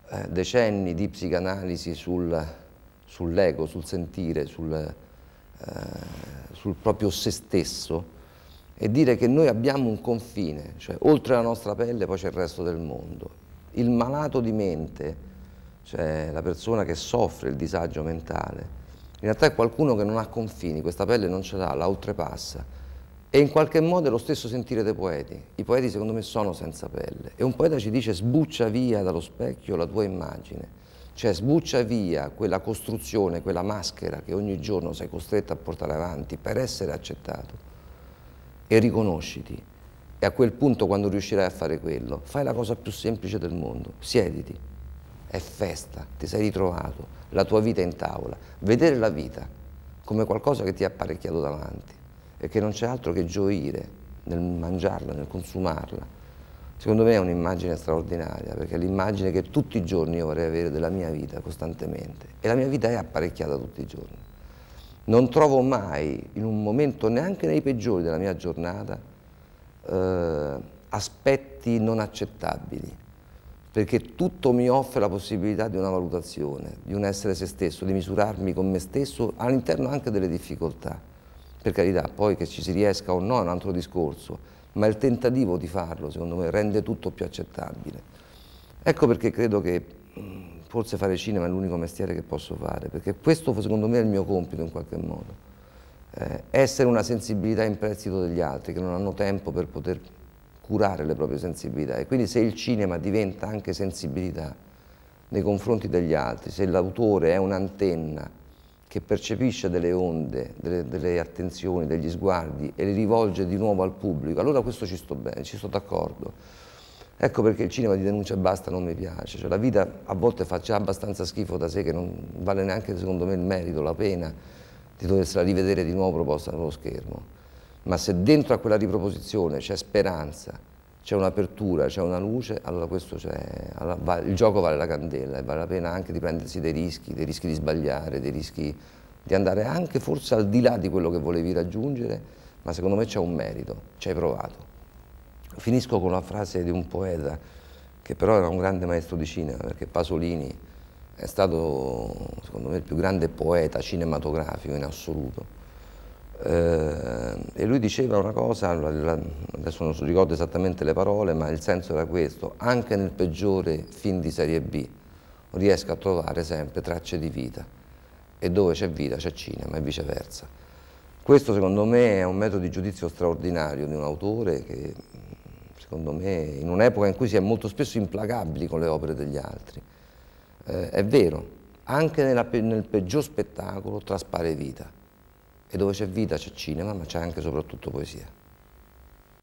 decenni di psicanalisi sull'ego, sul sentire, sul proprio se stesso, e dire che noi abbiamo un confine, cioè oltre la nostra pelle poi c'è il resto del mondo. Il malato di mente, cioè la persona che soffre il disagio mentale, in realtà è qualcuno che non ha confini, questa pelle non ce l'ha, la oltrepassa. E in qualche modo è lo stesso sentire dei poeti. I poeti secondo me sono senza pelle. E un poeta ci dice: sbuccia via dallo specchio la tua immagine. Cioè sbuccia via quella costruzione, quella maschera che ogni giorno sei costretto a portare avanti per essere accettato. E riconosciti. E a quel punto, quando riuscirai a fare quello, fai la cosa più semplice del mondo. Siediti. È festa, ti sei ritrovato, la tua vita è in tavola. Vedere la vita come qualcosa che ti è apparecchiato davanti e che non c'è altro che gioire nel mangiarla, nel consumarla. Secondo me è un'immagine straordinaria, perché è l'immagine che tutti i giorni io vorrei avere della mia vita costantemente. E la mia vita è apparecchiata tutti i giorni. Non trovo mai, in un momento, neanche nei peggiori della mia giornata, aspetti non accettabili, perché tutto mi offre la possibilità di una valutazione, di un essere se stesso, di misurarmi con me stesso all'interno anche delle difficoltà. Per carità, poi che ci si riesca o no è un altro discorso, ma il tentativo di farlo, secondo me, rende tutto più accettabile. Ecco perché credo che forse fare cinema è l'unico mestiere che posso fare, perché questo secondo me è il mio compito in qualche modo. Essere una sensibilità in prestito degli altri, che non hanno tempo per poter curare le proprie sensibilità, e quindi se il cinema diventa anche sensibilità nei confronti degli altri, se l'autore è un'antenna che percepisce delle onde, delle attenzioni, degli sguardi e li rivolge di nuovo al pubblico, allora questo ci sto bene, ci sto d'accordo. Ecco perché il cinema di denuncia e basta non mi piace, cioè la vita a volte fa già abbastanza schifo da sé, che non vale neanche secondo me il merito, la pena di doversela rivedere di nuovo proposta nello schermo. Ma se dentro a quella riproposizione c'è speranza, c'è un'apertura, c'è una luce, allora questo allora il gioco vale la candela e vale la pena anche di prendersi dei rischi di sbagliare, dei rischi di andare anche forse al di là di quello che volevi raggiungere, ma secondo me c'è un merito, ci hai provato. Finisco con una frase di un poeta che però era un grande maestro di cinema, perché Pasolini è stato secondo me il più grande poeta cinematografico in assoluto. E lui diceva una cosa, adesso non ricordo esattamente le parole, ma il senso era questo: anche nel peggiore film di serie B riesco a trovare sempre tracce di vita, e dove c'è vita c'è cinema e viceversa. Questo secondo me è un metodo di giudizio straordinario di un autore che secondo me, in un'epoca in cui si è molto spesso implacabili con le opere degli altri, è vero, anche nel peggior spettacolo traspare vita. E dove c'è vita c'è cinema, ma c'è anche e soprattutto poesia.